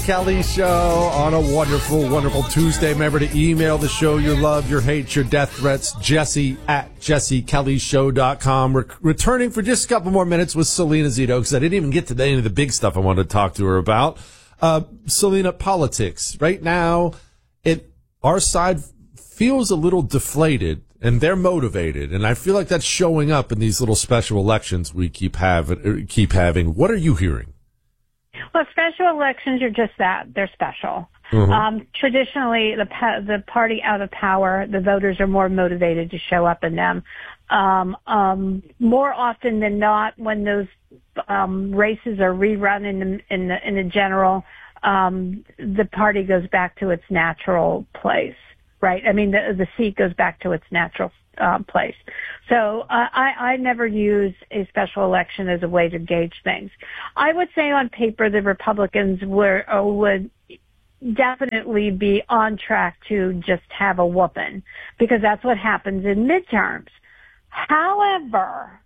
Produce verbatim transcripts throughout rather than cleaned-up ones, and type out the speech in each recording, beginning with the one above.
Kelly Show on a wonderful, wonderful Tuesday. Remember to email the show your love, your hate, your death threats, Jesse at jesse kelly show dot com. We're returning for just a couple more minutes with Selena Zito because I didn't even get to any of the big stuff I wanted to talk to her about. Uh, Selena, politics. Right now, it our side feels a little deflated, and they're motivated, and I feel like that's showing up in these little special elections we keep have, keep having. What are you hearing? Well, special elections are just that. They're special. Mm-hmm. Um, traditionally, the pa- the party out of power, the voters are more motivated to show up in them. Um, um, more often than not, when those um, races are rerun in the, in the, in the general, um, the party goes back to its natural place, right? I mean, the, the seat goes back to its natural Uh, place. So uh, I, I never use a special election as a way to gauge things. I would say on paper the Republicans were uh, would definitely be on track to just have a whooping because that's what happens in midterms. However,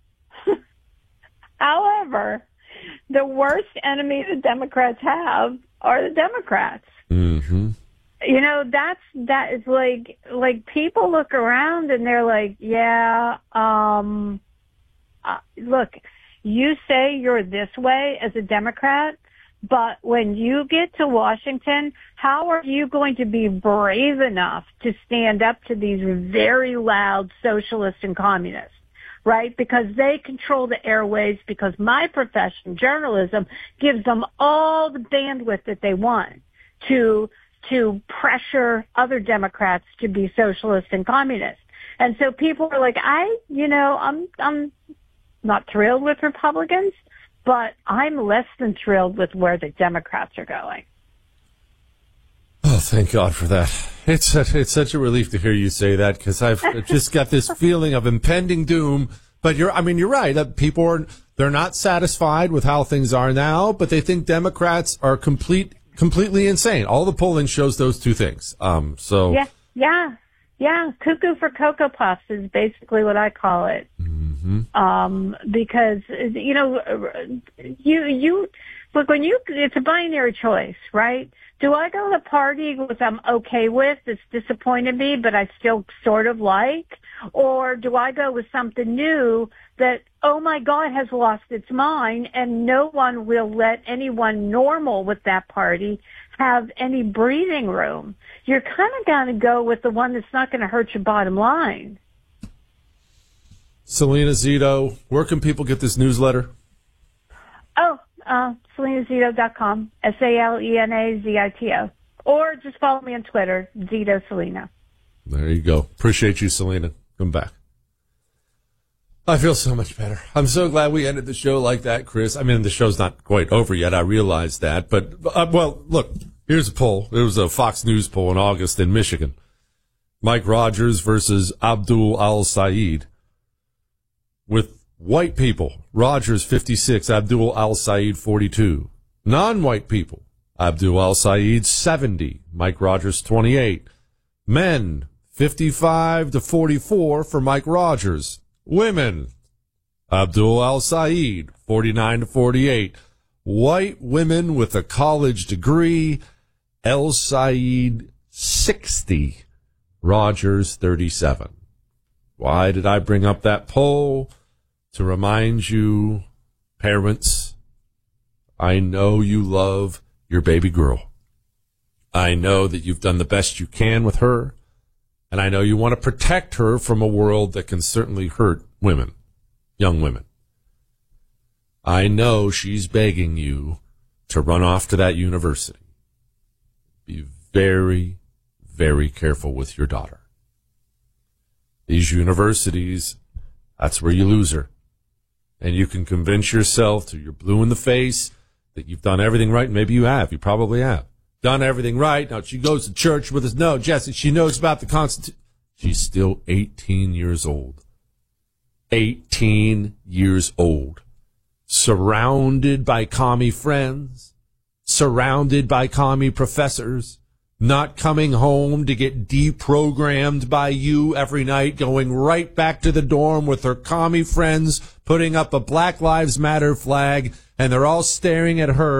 however, the worst enemy the Democrats have are the Democrats. Mm-hmm. You know, that's, that is like, like people look around and they're like, yeah, um, uh, look, you say you're this way as a Democrat, but when you get to Washington, how are you going to be brave enough to stand up to these very loud socialists and communists? Right? Because they control the airwaves, because my profession, journalism, gives them all the bandwidth that they want to to pressure other Democrats to be socialists and communists. And so people are like, I, you know, I'm, I'm not thrilled with Republicans, but I'm less than thrilled with where the Democrats are going. Oh, thank God for that. It's such, it's such a relief to hear you say that because I've just got this feeling of impending doom. But you're, I mean, you're right that people are, they're not satisfied with how things are now, but they think Democrats are complete Completely insane. All the polling shows those two things. Um, so yeah, yeah, yeah. Cuckoo for Cocoa Puffs is basically what I call it. Mm-hmm. Um, because you know, you you look when you it's a binary choice, right? Do I go to the party which I'm okay with, that's disappointed me, but I still sort of like, or do I go with something new that, oh my God, has lost its mind, and no one will let anyone normal with that party have any breathing room? You're kind of going to go with the one that's not going to hurt your bottom line. Selena Zito, where can people get this newsletter? Oh, uh, selena zito dot com, S A L E N A Z I T O. Or just follow me on Twitter, Zito Selena. There you go. Appreciate you, Selena. Come back. I feel so much better. I'm so glad we ended the show like that, Chris. I mean, the show's not quite over yet. I realize that. But, uh, well, look, here's a poll. It was a Fox News poll in August in Michigan. Mike Rogers versus Abdul Al-Sayed. With white people, Rogers fifty-six, Abdul Al-Sayed forty-two. Non-white people, Abdul Al-Sayed seventy, Mike Rogers twenty-eight. Men, fifty-five to forty-four for Mike Rogers. Women, Abdul Al-Sayed, forty-nine to forty-eight. White women with a college degree, Al-Sayed, sixty. Rogers, thirty-seven. Why did I bring up that poll? To remind you, parents, I know you love your baby girl. I know that you've done the best you can with her. And I know you want to protect her from a world that can certainly hurt women, young women. I know she's begging you to run off to that university. Be very, very careful with your daughter. These universities, that's where you lose her. And you can convince yourself till you're blue in the face that you've done everything right. Maybe you have. You probably have. Done everything right. Now she goes to church with us. No, Jesse, she knows about the Constitution. She's still eighteen years old. eighteen years old. Surrounded by commie friends. Surrounded by commie professors. Not coming home to get deprogrammed by you every night, going right back to the dorm with her commie friends, putting up a Black Lives Matter flag, and they're all staring at her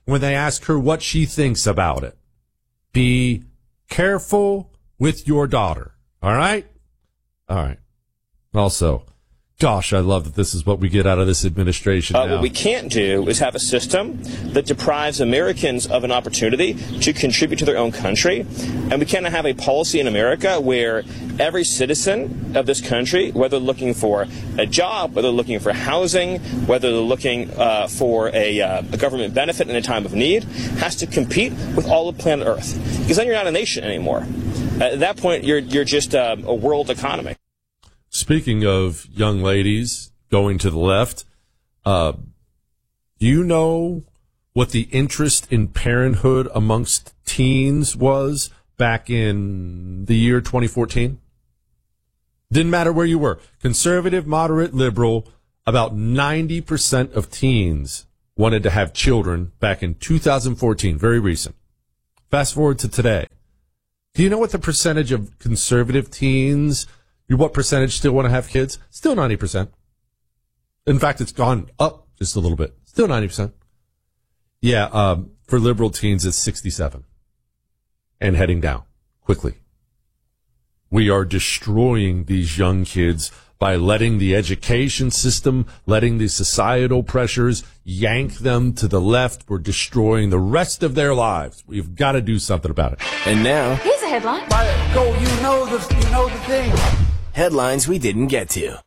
when they ask her what she thinks about it. Be careful with your daughter. All right? All right. Also, gosh, I love that this is what we get out of this administration uh, now. What we can't do is have a system that deprives Americans of an opportunity to contribute to their own country. And we cannot have a policy in America where every citizen of this country, whether looking for a job, whether looking for housing, whether they're looking uh, for a, uh, a government benefit in a time of need, has to compete with all of planet Earth. Because then you're not a nation anymore. At that point, you're, you're just uh, a world economy. Speaking of young ladies going to the left, uh, do you know what the interest in parenthood amongst teens was back in the year twenty fourteen? Didn't matter where you were. Conservative, moderate, liberal, about ninety percent of teens wanted to have children back in two thousand fourteen, very recent. Fast forward to today. Do you know what the percentage of conservative teens, what percentage still want to have kids? Still ninety percent. In fact, it's gone up just a little bit. Still ninety percent. Yeah, um, for liberal teens, it's sixty-seven. And heading down quickly. We are destroying these young kids by letting the education system, letting the societal pressures yank them to the left. We're destroying the rest of their lives. We've got to do something about it. And now, here's a headline. Go, you know the, you know the thing. Headlines we didn't get to.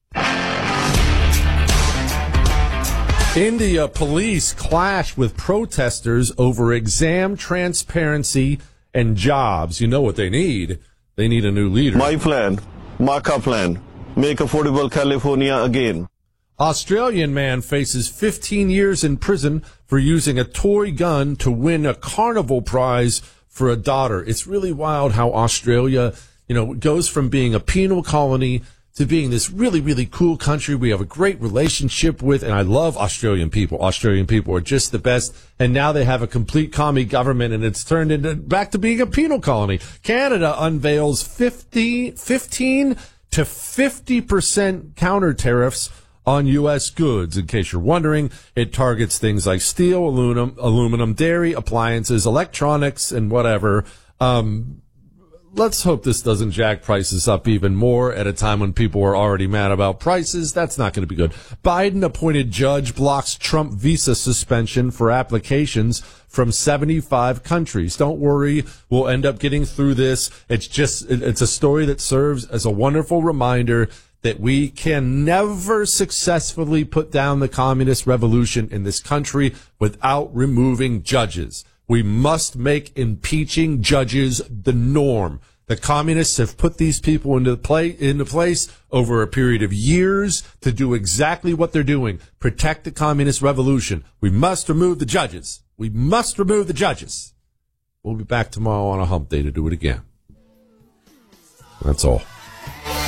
India police clash with protesters over exam transparency and jobs. You know what they need? They need a new leader. My plan, Marka plan, make affordable California again. Australian man faces fifteen years in prison for using a toy gun to win a carnival prize for a daughter. It's really wild how Australia, you know, goes from being a penal colony to being this really, really cool country we have a great relationship with. And I love Australian people. Australian people are just the best. And now they have a complete commie government, and it's turned into back to being a penal colony. Canada unveils fifty, fifteen to fifty percent counter tariffs on U S goods. In case you're wondering, it targets things like steel, aluminum, aluminum, dairy, appliances, electronics, and whatever. Um, let's hope this doesn't jack prices up even more at a time when people are already mad about prices. That's not going to be good. Biden appointed judge blocks Trump visa suspension for applications from seventy-five countries. Don't worry. We'll end up getting through this. It's just, it's a story that serves as a wonderful reminder that we can never successfully put down the communist revolution in this country without removing judges. We must make impeaching judges the norm. The communists have put these people into play, into place over a period of years to do exactly what they're doing. Protect the communist revolution. We must remove the judges. We must remove the judges. We'll be back tomorrow on a hump day to do it again. That's all.